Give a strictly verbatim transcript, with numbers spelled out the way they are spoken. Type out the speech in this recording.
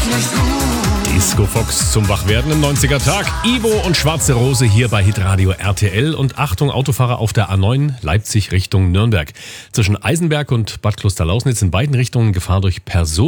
Disco Fox zum Wachwerden im neunziger Tag. Ivo und Schwarze Rose hier bei Hitradio R T L. Und Achtung, Autofahrer auf der A neun Leipzig Richtung Nürnberg. Zwischen Eisenberg und Bad Klosterlausnitz in beiden Richtungen Gefahr durch Personen.